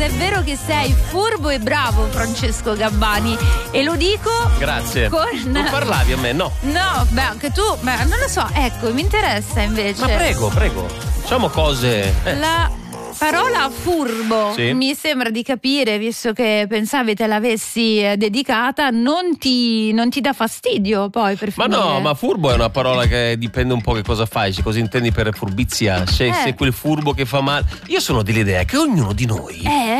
è vero che sei furbo e bravo, Francesco Gabbani, e lo dico. Grazie. Non parlavi a me, no? No, beh, anche tu, beh, non lo so, ecco, mi interessa invece. Ma prego. Facciamo cose. La parola furbo, sì, mi sembra di capire, visto che pensavi te l'avessi dedicata, non ti dà fastidio poi per finire. Ma no, ma furbo è una parola che dipende un po' che cosa fai, se cosa intendi per furbizia, se quel furbo che fa male. Io sono dell'idea che ognuno di noi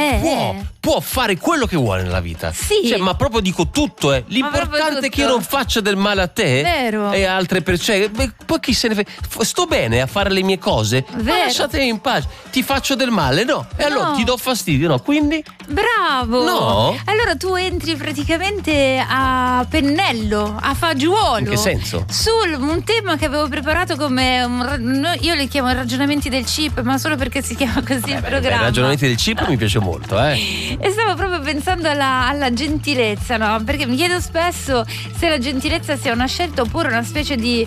può fare quello che vuole nella vita. Sì. Cioè, ma proprio dico tutto, l'importante è che io non faccia del male a te. Vero. E altre persone. Poi chi se ne sto bene a fare le mie cose. Vero. Ma lasciatemi in pace. Ti faccio del male, no? E allora ti do fastidio, no? Quindi? Bravo! No? Allora tu entri praticamente a pennello, a fagiolo. In che senso? Su un tema che avevo preparato come io li chiamo ragionamenti del chip, ma solo perché si chiama così il programma. I ragionamenti del chip mi piace molto, E stavo proprio pensando alla gentilezza, no? Perché mi chiedo spesso se la gentilezza sia una scelta oppure una specie di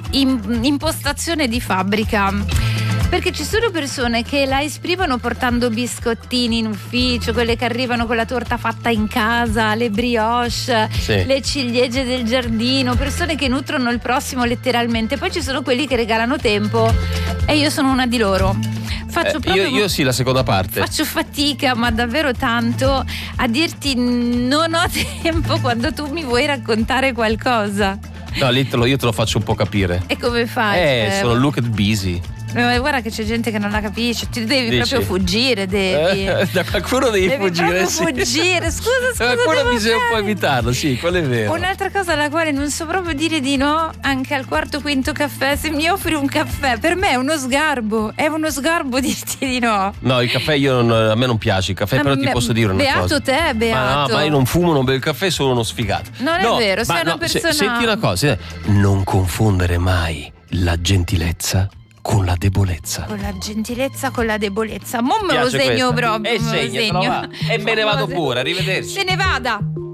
impostazione di fabbrica. Perché ci sono persone che la esprimono portando biscottini in ufficio, quelle che arrivano con la torta fatta in casa, le brioche, le ciliegie del giardino, persone che nutrono il prossimo letteralmente. Poi ci sono quelli che regalano tempo e io sono una di loro. Faccio proprio io sì, la seconda parte. Faccio fatica, ma davvero tanto, a dirti non ho tempo quando tu mi vuoi raccontare qualcosa. No, lì io te lo faccio un po' capire. E come fai? Sono look at busy. Guarda che c'è gente che non la capisce, ti devi proprio fuggire, da qualcuno devi fuggire, fuggire. Scusa, qualcuno bisogna un po' evitarlo, sì, quello è vero. Un'altra cosa alla quale non so proprio dire di no, anche al quarto quinto caffè, se mi offri un caffè, per me è uno sgarbo dirti di no. No, il caffè a me non piace il caffè, però ti posso dire una cosa. Beato te, beato. Ma io non fumo, non bevo il caffè, sono uno sfigato. Non è vero, sei una persona. Senti una cosa, non confondere mai la gentilezza con la debolezza. Con la gentilezza, con la debolezza. Mo me lo segno proprio. E me ne vado pure, arrivederci. Se ne vada.